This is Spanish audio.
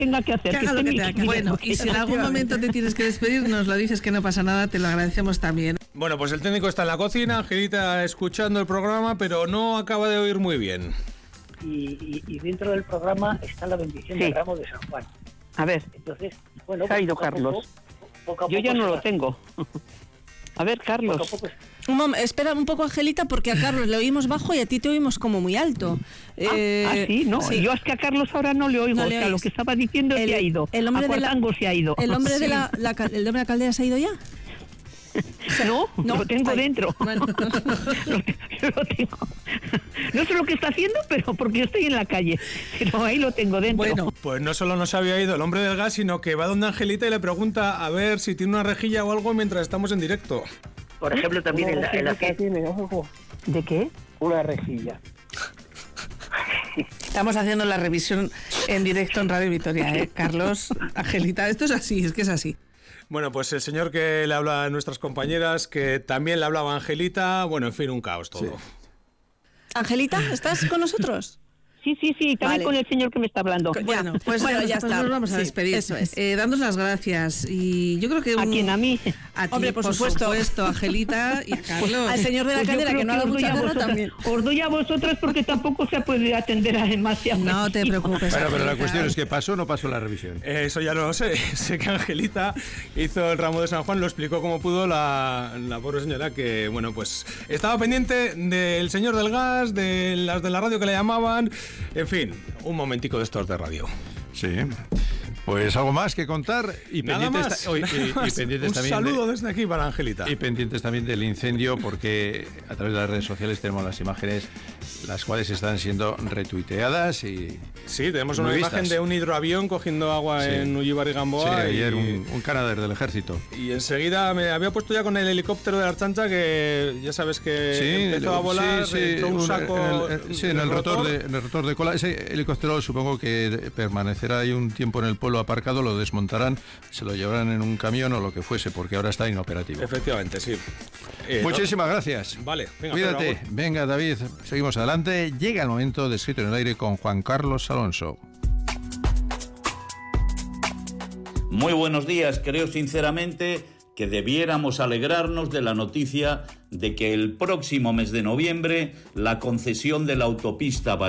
tenga que hacer. Haga lo que tenga que hacer. Bueno, y si en algún momento te tienes que despedir, nos lo dices, que no pasa nada, te lo agradecemos también. Bueno, pues el técnico está en la cocina, Angelita escuchando el programa, pero no acaba de oír muy bien. Y dentro del programa está la bendición del ramo de San Juan. A ver, entonces, bueno, se ha ido Carlos. Poco a Yo poco ya no lo tengo. A ver, Carlos. Espera un poco, Angelita, porque a Carlos le oímos bajo y a ti te oímos como muy alto. Sí, no. Sí. Yo es que a Carlos ahora no le oigo. No, o sea, lo que estaba diciendo se ha ido. El hombre se ha ido. ¿El hombre de el hombre de la caldera se ha ido ya? No, lo tengo dentro. Bueno. lo tengo. No sé lo que está haciendo, pero porque yo estoy en la calle. Pero ahí lo tengo dentro. Bueno, pues no solo nos había ido el hombre del gas, sino que va donde Angelita y le pregunta a ver si tiene una rejilla o algo mientras estamos en directo. Por ejemplo, también en la que... ¿De qué? Una rejilla. Estamos haciendo la revisión en directo en Radio Vitoria, Carlos, Angelita, esto es así, es que es así. Bueno, pues el señor que le habla a nuestras compañeras, que también le hablaba a Angelita, bueno, en fin, un caos todo. Sí. Angelita, ¿estás con nosotros? Sí, también con el señor que me está hablando. Bueno, pues ya está. Nos vamos a despedir. Eso es. Dándos las gracias. Y yo creo que... ¿A quién? ¿A mí? A ti, hombre, por supuesto, Angelita y Carlos. Al señor de la cadera, que no ha dado mucha guerra también. Os doy a vosotras porque tampoco se puede atender a demasiado. No te preocupes. Bueno, pero la cuestión es que pasó o no pasó la revisión. Eso ya no lo sé. Sé que Angelita hizo el ramo de San Juan, lo explicó como pudo la pobre señora, que, bueno, pues estaba pendiente del señor del gas, de las de la radio que le llamaban, en fin, un momentico de estos de radio. Sí. Pues algo más que contar y pendientes, y pendientes un también. Un saludo desde aquí para Angelita. Y pendientes también del incendio, porque a través de las redes sociales tenemos las imágenes, las cuales están siendo retuiteadas y... Sí, tenemos una imagen de un hidroavión cogiendo agua en Ullibar y Gamboa. Sí, ayer un Canadair del ejército. Y enseguida me había puesto ya con el helicóptero de la Archancha, que ya sabes que empezó a volar, entró un saco... en el rotor de cola. Ese helicóptero supongo que permanecerá ahí un tiempo en el pueblo aparcado, lo desmontarán, se lo llevarán en un camión o lo que fuese, porque ahora está inoperativo. Efectivamente, sí. Muchísimas gracias. Vale, venga. Cuídate. Venga, David, seguimos adelante. Llega el momento de Escrito en el Aire con Juan Carlos Alonso. Muy buenos días. Creo sinceramente que debiéramos alegrarnos de la noticia de que el próximo mes de noviembre la concesión de la autopista